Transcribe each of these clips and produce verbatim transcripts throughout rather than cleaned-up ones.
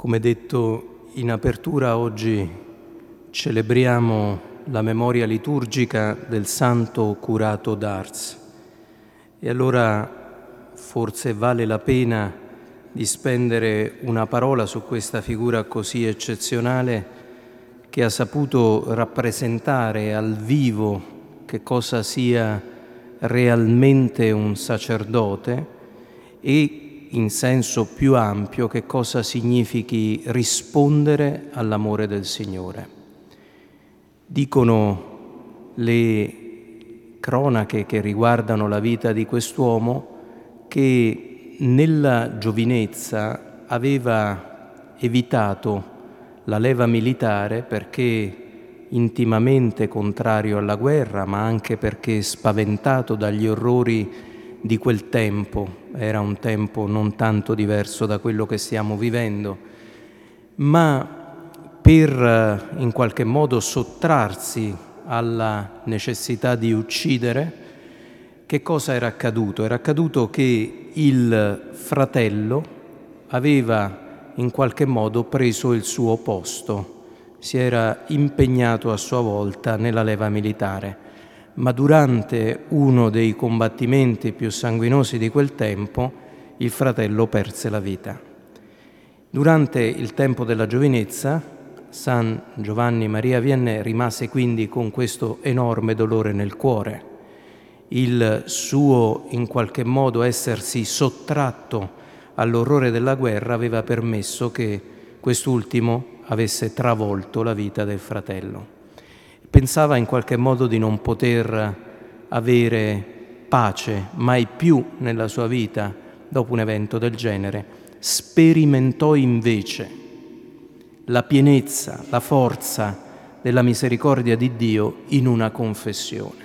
Come detto in apertura, oggi celebriamo la memoria liturgica del Santo Curato d'Ars. E allora forse vale la pena di spendere una parola su questa figura così eccezionale che ha saputo rappresentare al vivo che cosa sia realmente un sacerdote e in senso più ampio che cosa significhi rispondere all'amore del Signore. Dicono le cronache che riguardano la vita di quest'uomo che nella giovinezza aveva evitato la leva militare perché intimamente contrario alla guerra, ma anche perché spaventato dagli orrori di quel tempo. Era un tempo non tanto diverso da quello che stiamo vivendo, ma per in qualche modo sottrarsi alla necessità di uccidere, che cosa era accaduto? Era accaduto che il fratello aveva in qualche modo preso il suo posto, si era impegnato a sua volta nella leva militare. Ma durante uno dei combattimenti più sanguinosi di quel tempo, il fratello perse la vita. Durante il tempo della giovinezza, San Giovanni Maria Vianney rimase quindi con questo enorme dolore nel cuore. Il suo, in qualche modo, essersi sottratto all'orrore della guerra aveva permesso che quest'ultimo avesse travolto la vita del fratello. Pensava in qualche modo di non poter avere pace mai più nella sua vita dopo un evento del genere. Sperimentò invece la pienezza, la forza della misericordia di Dio in una confessione.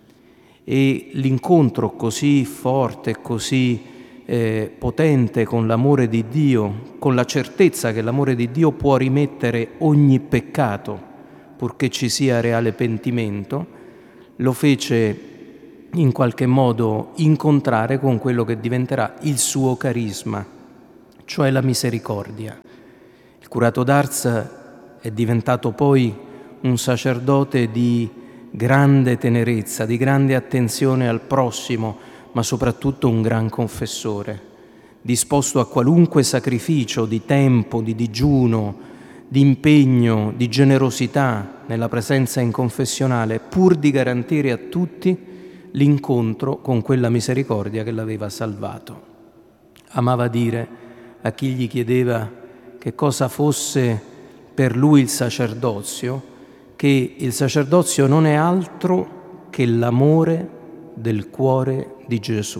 E l'incontro così forte, così eh, potente con l'amore di Dio, con la certezza che l'amore di Dio può rimettere ogni peccato, purché ci sia reale pentimento, lo fece in qualche modo incontrare con quello che diventerà il suo carisma, cioè la misericordia. Il Curato d'Ars è diventato poi un sacerdote di grande tenerezza, di grande attenzione al prossimo, ma soprattutto un gran confessore, disposto a qualunque sacrificio di tempo, di digiuno, di impegno, di generosità nella presenza in confessionale, pur di garantire a tutti l'incontro con quella misericordia che l'aveva salvato. Amava dire a chi gli chiedeva che cosa fosse per lui il sacerdozio, che il sacerdozio non è altro che l'amore del cuore di Gesù.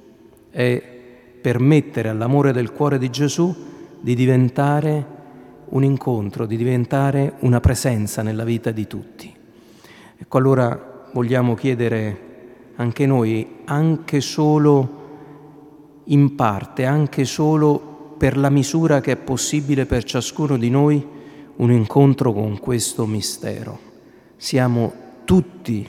È permettere all'amore del cuore di Gesù di diventare un incontro, di diventare una presenza nella vita di tutti. Ecco, allora vogliamo chiedere anche noi, anche solo in parte, anche solo per la misura che è possibile per ciascuno di noi, un incontro con questo mistero. Siamo tutti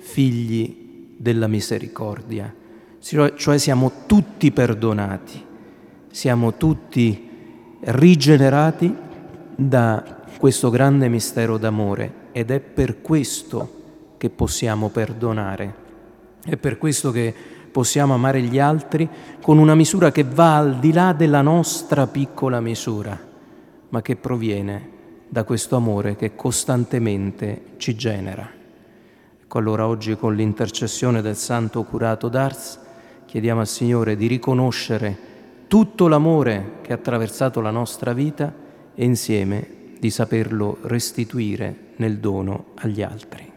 figli della misericordia, cioè siamo tutti perdonati, siamo tutti rigenerati da questo grande mistero d'amore, ed è per questo che possiamo perdonare, è per questo che possiamo amare gli altri con una misura che va al di là della nostra piccola misura, ma che proviene da questo amore che costantemente ci genera. Ecco, allora oggi con l'intercessione del Santo Curato d'Ars chiediamo al Signore di riconoscere tutto l'amore che ha attraversato la nostra vita e insieme di saperlo restituire nel dono agli altri.